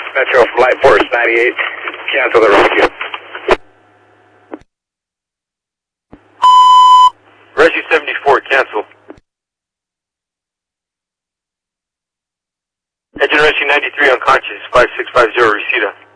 Metro Flight Force 98, cancel the rescue. Rescue 74, cancel. Engine Rescue 93 unconscious, 5650, Reseda.